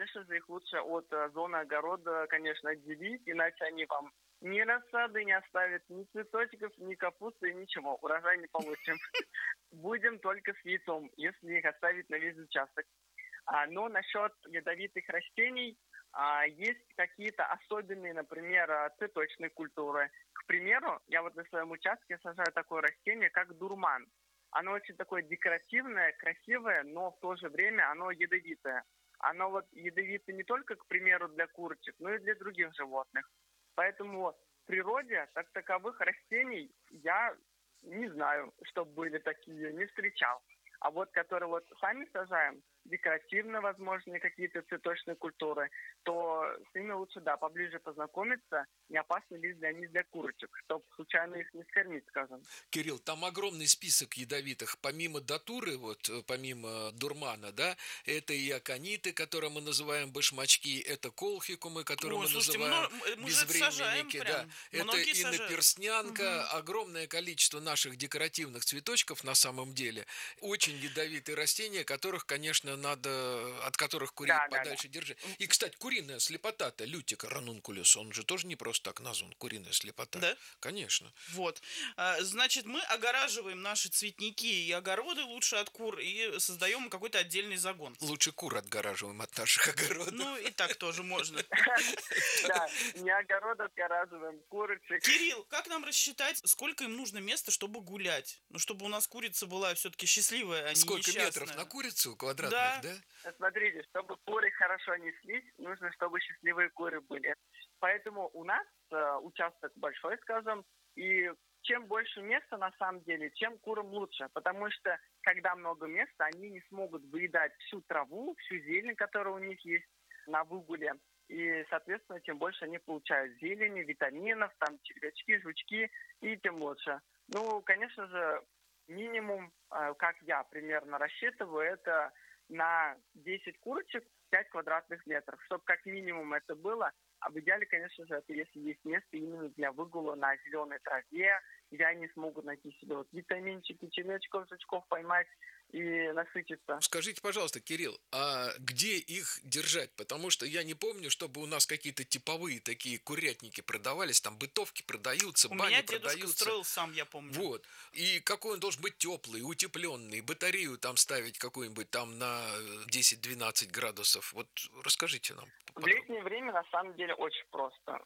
конечно же, их лучше от зоны огорода, конечно, отделить, иначе они вам ни рассады не оставят, ни цветочков, ни капусты, ничего. Урожай не получим. Будем только с яйцом, если их оставить на весь участок. Но насчет ядовитых растений есть какие-то особенные, например, цветочные культуры. К примеру, я вот на своем участке сажаю такое растение, как дурман. Оно очень такое декоративное, красивое, но в то же время оно ядовитое. Оно вот ядовито не только, к примеру, для курочек, но и для других животных. Поэтому в природе как таковых растений я не знаю, чтобы были такие, не встречал. А вот которые вот сами сажаем, декоративно возможные какие-то цветочные культуры, то с ними лучше, да, поближе познакомиться, не опасны ли они для курочек, чтобы случайно их не скормить, скажем. Кирилл, там огромный список ядовитых. Помимо датуры, вот помимо дурмана, да, это и акониты, которые мы называем башмачки, это колхикумы, которые мы слушайте, называем мы же это сажаем безвременники, да, прям. это Многие сажают. иноперстнянка, огромное количество наших декоративных цветочков на самом деле, очень ядовитые растения, которых, конечно, надо, от которых курей Да, да, да. подальше держать. И, кстати, куриная слепота-то, лютик ранункулюс, он же тоже не просто так назван, куриная слепота. Да? Конечно. Вот. Значит, мы огораживаем наши цветники и огороды лучше от кур и создаем какой-то отдельный загон. Лучше кур отгораживаем от наших огородов. Ну, и так тоже можно. Да, не огород отгораживаем, курочек. Кирилл, как нам рассчитать, сколько им нужно места, чтобы гулять? Ну, чтобы у нас курица была все-таки счастливая, а не Сколько несчастная. метров на курицу квадратных, да? Смотрите, чтобы куры хорошо неслись, нужно, чтобы счастливые куры были. Поэтому у нас участок большой, скажем, и чем больше места, на самом деле, чем курам лучше. Потому что, когда много места, они не смогут выедать всю траву, всю зелень, которая у них есть на выгуле. И, соответственно, тем больше они получают зелени, витаминов, там червячки, жучки, и тем лучше. Ну, конечно же, минимум, как я примерно рассчитываю, это на 10 курочек 5 квадратных метров. Чтобы как минимум это было. А в идеале, конечно же, это если есть место именно для выгула на зеленой траве, где они смогут найти себе вот витаминчики, червячков, жучков поймать и насытиться. Скажите, пожалуйста, Кирилл, а где их держать? Потому что я не помню, чтобы у нас какие-то типовые такие курятники продавались, там бытовки продаются, У бани меня дедушка продаются. строил сам, я помню. Вот. И какой он должен быть теплый, утепленный, батарею там ставить какую-нибудь там на 10-12 градусов. Вот расскажите нам. В летнее время на самом деле очень просто.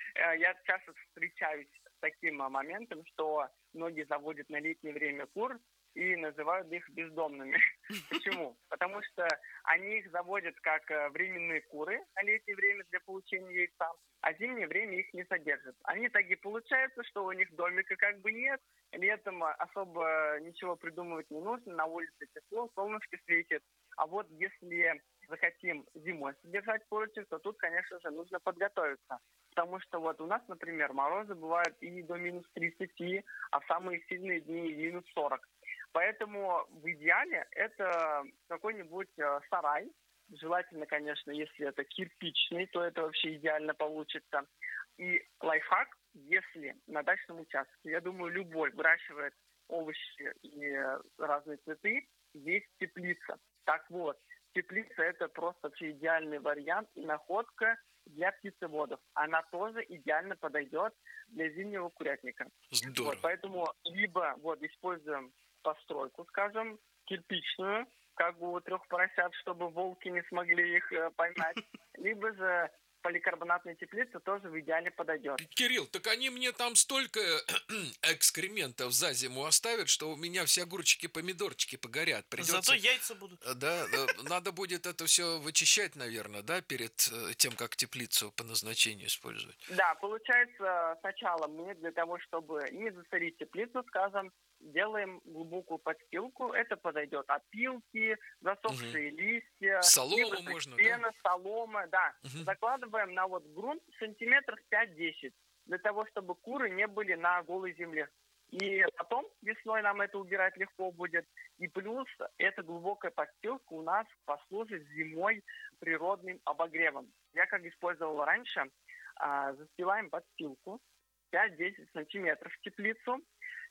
Я часто встречаюсь с таким моментом, что многие заводят на летнее время кур и называют их бездомными. Почему? Потому что они их заводят как временные куры на летнее время для получения яйца, а в зимнее время их не содержат. Они так и получается, что у них домика как бы нет, летом особо ничего придумывать не нужно, на улице тепло, солнышко светит. А вот если захотим зимой содержать курочек, то тут, конечно же, нужно подготовиться. Потому что вот у нас, например, морозы бывают и до минус 30, а в самые сильные дни минус 40. Поэтому в идеале это какой-нибудь сарай. Желательно, конечно, если это кирпичный, то это вообще идеально получится. И лайфхак, если на дачном участке, я думаю, любой выращивает овощи и разные цветы, есть теплица. Так вот, теплица – это просто вообще идеальный вариант и находка для птицеводов. Она тоже идеально подойдет для зимнего курятника. Здорово. Вот, поэтому либо вот используем постройку, скажем, кирпичную, как бы у 3 поросят, чтобы волки не смогли их поймать, либо же поликарбонатная теплица тоже в идеале подойдет. Кирилл, так они мне там столько экскрементов за зиму оставят, что у меня все огурчики, помидорчики погорят. Придется... Зато яйца будут. Да, надо будет это все вычищать, наверное, да, перед тем, как теплицу по назначению использовать. Да, получается, сначала мы для того, чтобы не засорить теплицу, скажем, делаем глубокую подстилку. Это подойдет опилки, засохшие листья, солома можно, сено, солома, да. Закладываем на вот грунт сантиметров 5-10, для того, чтобы куры не были на голой земле. И потом весной нам это убирать легко будет. И плюс эта глубокая подстилка у нас послужит зимой природным обогревом. Я как использовал раньше, застилаем подстилку 5-10 сантиметров в теплицу,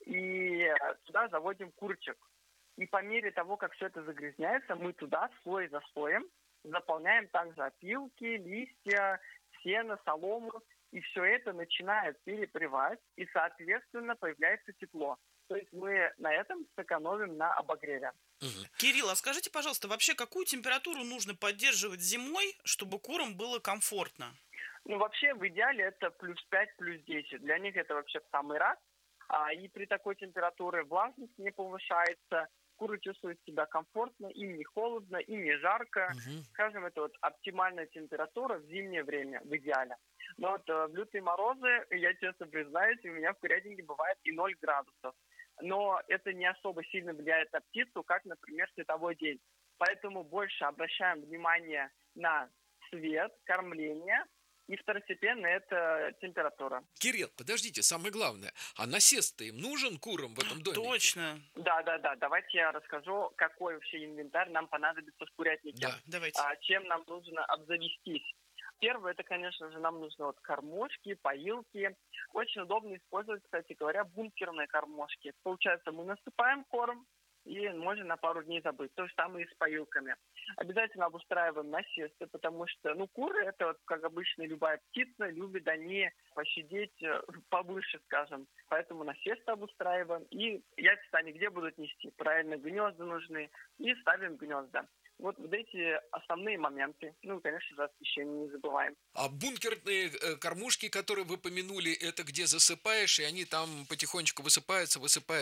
и туда заводим курочек. И по мере того, как все это загрязняется, мы туда слой за слоем заполняем также опилки, листья, сено, солому, и все это начинает перепревать, и, соответственно, появляется тепло. То есть мы на этом сэкономим на обогреве. Кирилл, а скажите, пожалуйста, вообще какую температуру нужно поддерживать зимой, чтобы курам было комфортно? Ну, вообще, в идеале это плюс 5, плюс 10. Для них это вообще в самый раз. И при такой температуре влажность не повышается, куры чувствуют себя комфортно, им не холодно, им не жарко. Скажем, это вот оптимальная температура в зимнее время, в идеале. Но вот в лютые морозы, я честно признаюсь, у меня в курятнике бывает и 0 градусов. Но это не особо сильно влияет на птицу, как, например, световой день. Поэтому больше обращаем внимание на свет, кормление, и второстепенно это температура. Кирилл, подождите, самое главное, а насест-то им нужен курам в этом доме? Точно. Да. Давайте я расскажу, какой вообще инвентарь нам понадобится в курятнике. Да, давайте. Чем нам нужно обзавестись. Первое, это, конечно же, нам нужны вот кормушки, поилки. Очень удобно использовать, кстати говоря, бункерные кормушки. Получается, мы насыпаем корм и можно на пару дней забыть. То же самое и с поилками. Обязательно обустраиваем насесты, потому что, куры, это вот, как обычно, любая птица, любят они посидеть повыше, скажем. Поэтому насесты обустраиваем. И яйца они где будут нести? Правильно, гнезда нужны. И ставим гнезда. Вот эти основные моменты. Конечно же, освещение не забываем. А бункерные кормушки, которые вы помянули, это где засыпаешь, и они там потихонечку высыпаются,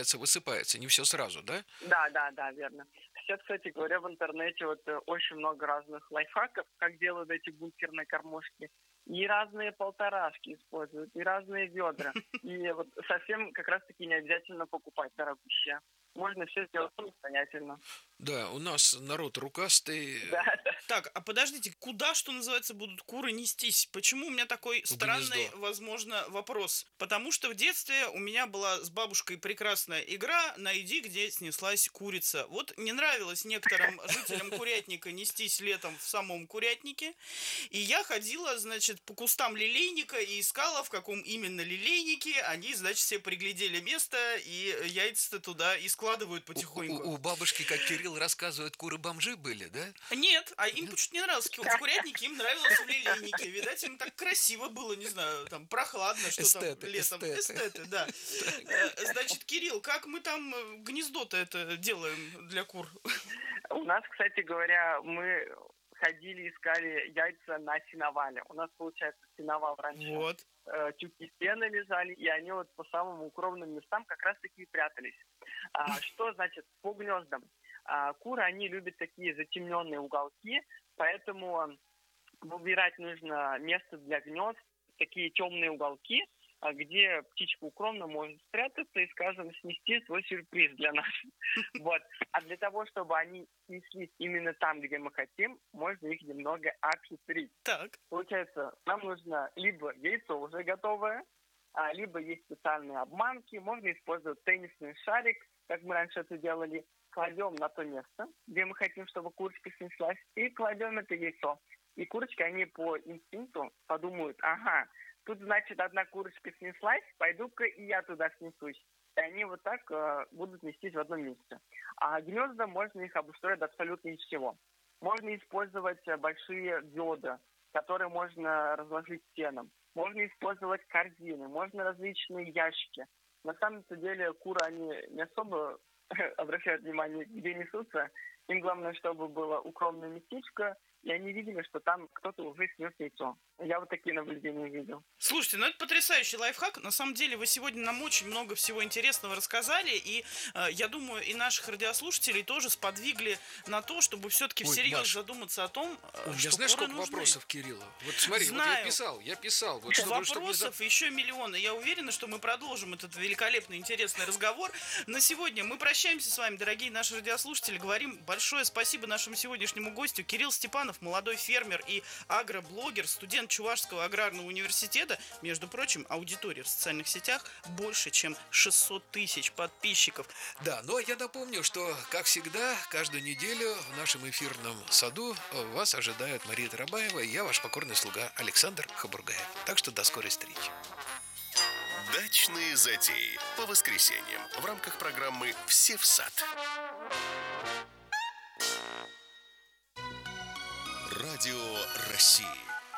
не все сразу, да? Да, верно. Сейчас, кстати говоря, в интернете очень много разных лайфхаков, как делают эти бункерные кормушки. И разные полторашки используют, и разные ведра. И совсем как раз-таки не обязательно покупать дорогущие. Можно все сделать самостоятельно. Да, у нас народ рукастый. Да. Так, а подождите, куда, что называется, будут куры нестись? Почему у меня такой странный, возможно, вопрос? Потому что в детстве у меня была с бабушкой прекрасная игра «Найди, где снеслась курица». Вот не нравилось некоторым жителям курятника нестись летом в самом курятнике, и я ходила, значит, по кустам лилейника и искала, в каком именно лилейнике они, значит, себе приглядели место, и яйца туда и складывают потихоньку. У бабушки, как Кирилл рассказывает, куры-бомжи были, да? Нет, а им почему-то не нравилось в курятнике, им нравилось в лилейнике. Видать, им так красиво было, не знаю, там прохладно, что эстеты, там летом. Эстеты, да. Значит, Кирилл, как мы там гнездо-то это делаем для кур? У нас, кстати говоря, мы ходили, искали яйца на сеновале. У нас, получается, сеновал раньше. Вот. Тюки сена лежали, и они по самым укромным местам как раз-таки и прятались. Что значит по гнездам? Куры, они любят такие затемненные уголки, поэтому выбирать нужно место для гнезд, такие темные уголки, где птичка укромно может спрятаться и, скажем, снести свой сюрприз для нас. А для того, чтобы они снеслись именно там, где мы хотим, можно их немного обхитрить. Так. Получается, нам нужно либо яйцо уже готовое, либо есть специальные обманки, можно использовать теннисный шарик, как мы раньше это делали, кладем на то место, где мы хотим, чтобы курочка снеслась, и кладем это яйцо. И курочки, они по инстинкту подумают, ага, тут, значит, одна курочка снеслась, пойду-ка и я туда снесусь. И они так будут нестись в одном месте. А гнезда, можно их обустроить абсолютно из всего. Можно использовать большие ведра, которые можно разложить стеном. Можно использовать корзины, можно различные ящики. На самом деле куры, они не особо обращают внимание, где несутся. Им главное, чтобы было укромное местечко, и они видели, что там кто-то уже снес яйцо. Я такие наблюдения видел. Слушайте, это потрясающий лайфхак. На самом деле вы сегодня нам очень много всего интересного рассказали, и я думаю, и наших радиослушателей тоже сподвигли на то, чтобы все-таки всерьез Маш, задуматься о том, что знаешь, сколько вопросов, Кирилла? Смотри, Знаю. Я писал. Вопросов еще миллионы. Я уверена, что мы продолжим этот великолепный, интересный разговор. На сегодня мы прощаемся с вами, дорогие наши радиослушатели. Говорим большое спасибо нашему сегодняшнему гостю. Кирилл Степанов, молодой фермер и агроблогер, студент Чувашского аграрного университета. Между прочим, аудитория в социальных сетях больше, чем 600 тысяч подписчиков. Да, но я напомню, что, как всегда, каждую неделю в нашем эфирном саду вас ожидает Мария Тарабаева и я, ваш покорный слуга Александр Хабургаев. Так что до скорой встречи. Дачные затеи по воскресеньям в рамках программы «Все в сад». Радио России.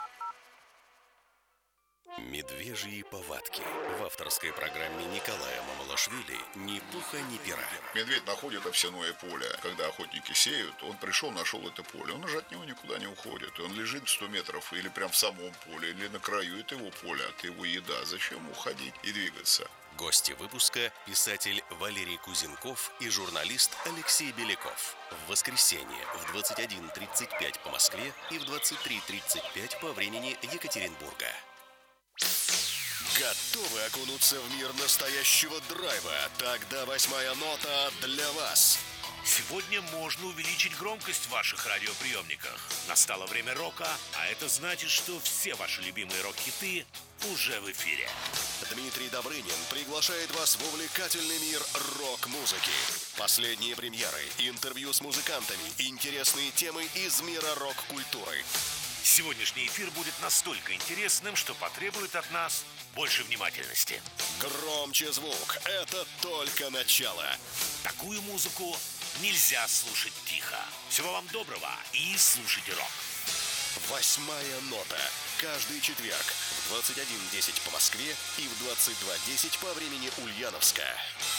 «Медвежьи повадки». В авторской программе Николая Мамалашвили «Ни пуха, ни пера». Медведь находит овсяное поле. Когда охотники сеют, он пришел, нашел это поле. Он уже от него никуда не уходит. И он лежит 100 метров или прям в самом поле, или на краю этого поля. Это его еда. Зачем уходить и двигаться? Гости выпуска – писатель Валерий Кузенков и журналист Алексей Беляков. В воскресенье в 21:35 по Москве и в 23:35 по времени Екатеринбурга. Готовы окунуться в мир настоящего драйва? Тогда 8-я нота для вас. Сегодня можно увеличить громкость в ваших радиоприемниках. Настало время рока, а это значит, что все ваши любимые рок-хиты уже в эфире. Дмитрий Добрынин приглашает вас в увлекательный мир рок-музыки. Последние премьеры, интервью с музыкантами, интересные темы из мира рок-культуры. Сегодняшний эфир будет настолько интересным, что потребует от нас больше внимательности. Громче звук, это только начало. Такую музыку нельзя слушать тихо. Всего вам доброго и слушайте рок. 8-я нота. Каждый четверг в 21:10 по Москве и в 22:10 по времени Ульяновска.